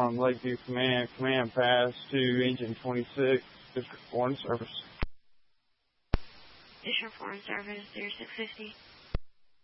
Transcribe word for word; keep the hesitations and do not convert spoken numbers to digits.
Tom, Lakeview Command, command pass to Engine twenty-six, District Foreign Service. District Foreign Service, zero six fifty.